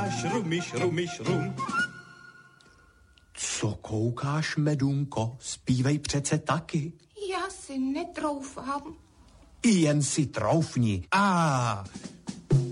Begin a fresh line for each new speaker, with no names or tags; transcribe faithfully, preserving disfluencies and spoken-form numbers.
šrumy, šrumy, šrum.
Co koukáš, Medunko? Zpívej přece taky.
Já si netroufám.
I jen si troufni. A